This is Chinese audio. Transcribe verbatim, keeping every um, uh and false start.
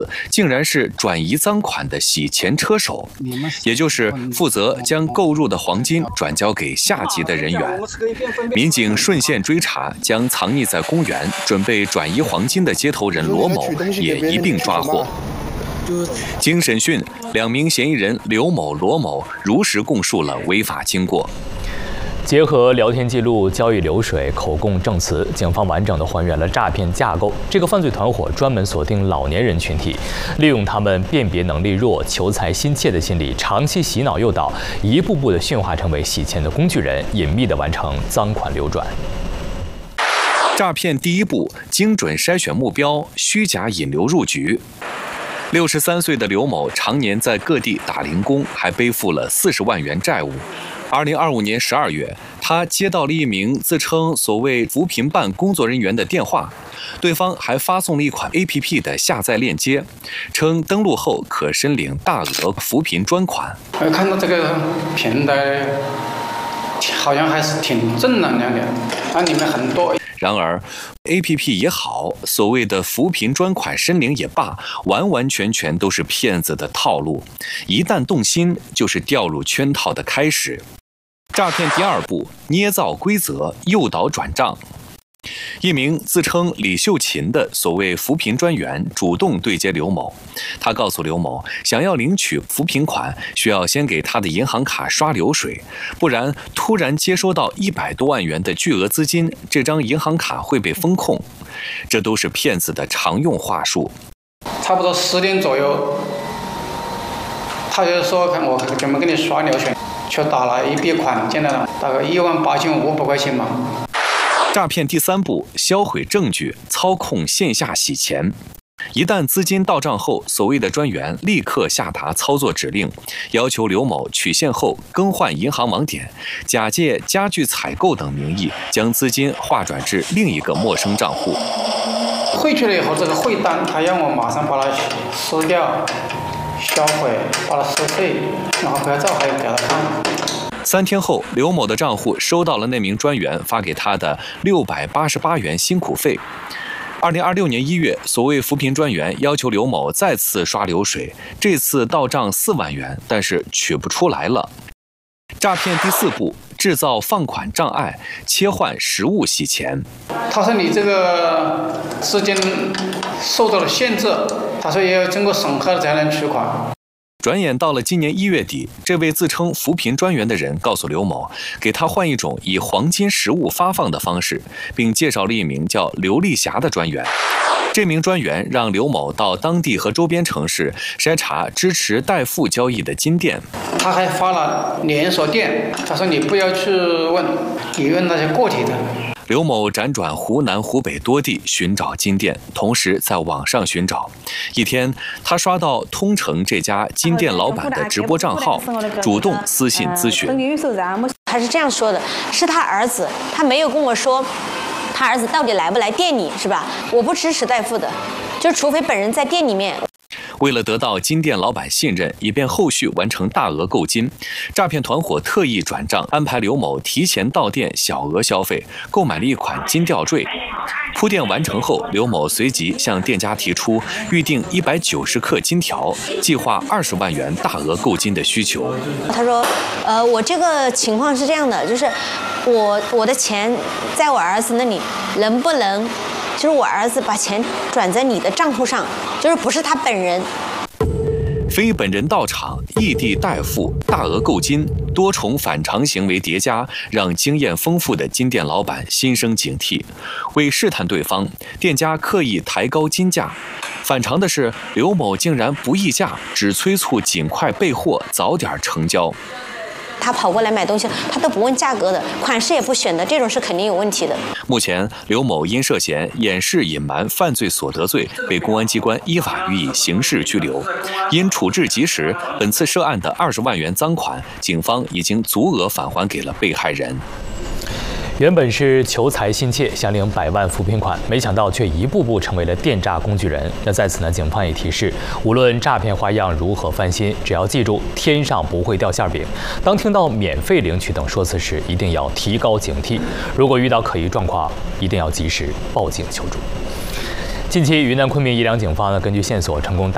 竟然是转移赃款的洗钱车手，也就是负责将购入的黄金转交给下级的人员。民警顺线追查，将藏匿在公园准备转移黄金的接头人罗某也一并抓获。经审讯，两名嫌疑人刘某、罗某如实供述了违法经过。 结合聊天记录、交易流水、口供证词，警方完整地还原了诈骗架构。这个犯罪团伙专门锁定老年人群体，利用他们辨别能力弱、求财心切的心理，长期洗脑诱导，一步步地驯化成为洗钱的工具人，隐秘地完成赃款流转。 诈骗第一步，精准筛选目标，虚假引流入局。六十三岁的刘某常年在各地打零工，还背负了四十万元债务。二零二五年十二月，他接到了一名自称所谓扶贫办工作人员的电话，对方还发送了一款 A P P 的下载链接，称登录后可申领大额扶贫专款。 我看到这个平台好像还是挺正能量的，它里面很多。 然而 ，A P P 也好，所谓的扶贫专款申领也罢，完完全全都是骗子的套路。一旦动心，就是掉入圈套的开始。诈骗第二步，捏造规则，诱导转账。一名自称李秀琴的所谓扶贫专员主动对接刘某，他告诉刘某，想要领取扶贫款，需要先给他的银行卡刷流水，不然突然接收到一百多万元的巨额资金，这张银行卡会被封控。这都是骗子的常用话术。 差不多十点左右，他就说看我准备给你刷流水，去打了一笔款进来了，大概一万八千五百块钱嘛。 诈骗第三步，销毁证据，操控线下洗钱。一旦资金到账后，所谓的专员立刻下达操作指令，要求刘某取现后更换银行网点，假借家具采购等名义，将资金划转至另一个陌生账户。 汇去了以后，这个汇单他让我马上把它撕掉、销毁，把它撕碎，然后拍照还有给他看。 三天后，刘某的账户收到了那名专员发给他的六百八十八元辛苦费。二零二六年一月，所谓扶贫专员要求刘某再次刷流水，这次到账四万元，但是取不出来了。诈骗第四步，制造放款障碍，切换实物洗钱。 他说你这个资金受到了限制，他说也要经过审核才能取款。 转眼到了今年一月底，这位自称扶贫专员的人告诉刘某，给他换一种以黄金实物发放的方式，并介绍了一名叫刘丽霞的专员。这名专员让刘某到当地和周边城市筛查支持代付交易的金店。 他还发了连锁店，他说你不要去问，你问那些个体的。 刘某辗转湖南、湖北多地寻找金店，同时在网上寻找。一天，他刷到通城这家金店老板的直播账号，主动私信咨询。 他是这样说的：是他儿子，他没有跟我说他儿子到底来不来店里，是吧？我不支持代付的，就除非本人在店里面。 为了得到金店老板信任，以便后续完成大额购金，诈骗团伙特意转账，安排刘某提前到店小额消费，购买了一款金吊坠。铺垫完成后，刘某随即向店家提出预定一百九十克金条，计划二十万元大额购金的需求。 他说：“呃，我这个情况是这样的，就是我我的钱在我儿子那里，能不能？”就是我儿子把钱转在你的账户上，就是不是他本人。 非本人到场，异地代付，大额购金，多重反常行为叠加，让经验丰富的金店老板心生警惕。为试探对方，店家刻意抬高金价。反常的是，刘某竟然不议价，只催促尽快备货，早点成交。 他跑过来买东西，他都不问价格的，款式也不选的，这种是肯定有问题的。 目前，刘某因涉嫌掩饰隐瞒犯罪所得罪，被公安机关依法予以刑事拘留。因处置及时，本次涉案的二十万元赃款，警方已经足额返还给了被害人。 原本是求财心切，想领百万扶贫款，没想到却一步步成为了电诈工具人。那在此呢，警方也提示，无论诈骗花样如何翻新，只要记住天上不会掉馅饼。当听到免费领取等说辞时，一定要提高警惕。如果遇到可疑状况，一定要及时报警求助。近期，云南昆明宜良警方呢，根据线索成功打